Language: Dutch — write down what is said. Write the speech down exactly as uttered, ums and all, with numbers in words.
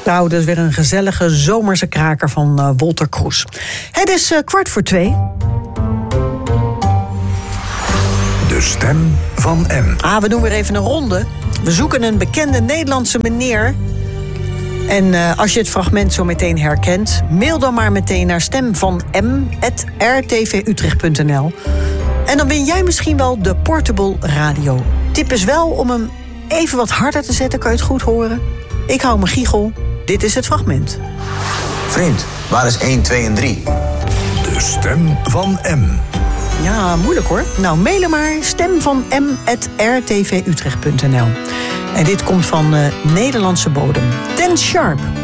Nou, dat is weer een gezellige zomerse kraker van uh, Wolter Kroes. Het is uh, kwart voor twee. De stem van M. Ah, we doen weer even een ronde. We zoeken een bekende Nederlandse meneer. En uh, als je het fragment zo meteen herkent, mail dan maar meteen naar stemvanm at r t v utrecht punt n l. En dan win jij misschien wel de Portable Radio. Tip is wel om hem even wat harder te zetten, kan je het goed horen? Ik hou mijn giegel. Dit is het fragment. Vriend, waar is één, twee en drie? De stem van M. Ja, moeilijk hoor. Nou, mailen maar stemvanm at r t v utrecht punt n l. En dit komt van uh, Nederlandse bodem. Ten Sharp.